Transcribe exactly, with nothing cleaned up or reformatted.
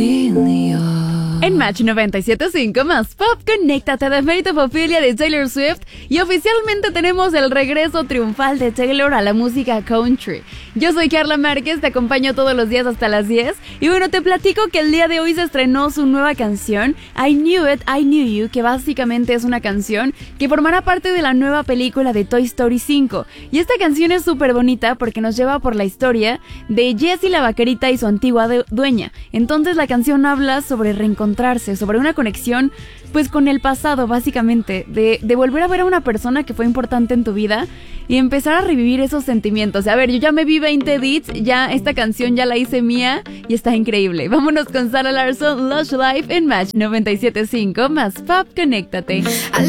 En Match noventa y siete punto cinco más Pop, conéctate de Fate of Ophelia de Taylor Swift y oficialmente tenemos el regreso triunfal de Taylor a la música country. Yo soy Carla Márquez, te acompaño todos los días hasta las diez y bueno, te platico que el día de hoy se estrenó su nueva canción I Knew It, I Knew You, que básicamente es una canción que formará parte de la nueva película de Toy Story cinco. Y esta canción es súper bonita porque nos lleva por la historia de Jessie la vaquerita y su antigua de- dueña. Entonces la canción habla sobre reencontrarse, sobre una conexión pues con el pasado básicamente, de, de volver a ver a una persona que fue importante en tu vida y empezar a revivir esos sentimientos. A ver, yo ya me vi veinte edits, ya esta canción ya la hice mía y está increíble. Vámonos con Sarah Larsson, Lush Life en Match noventa y siete punto cinco más Pop, conéctate.